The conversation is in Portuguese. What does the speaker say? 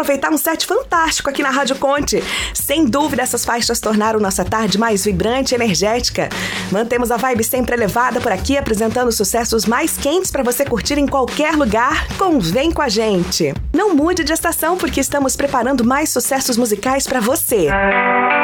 aproveitar um set fantástico aqui na Rádio Conte. Sem dúvida, essas faixas tornaram nossa tarde mais vibrante e energética. Mantemos a vibe sempre elevada por aqui, apresentando sucessos mais quentes para você curtir em qualquer lugar com Vem Com a Gente. Não mude de estação, porque estamos preparando mais sucessos musicais para você.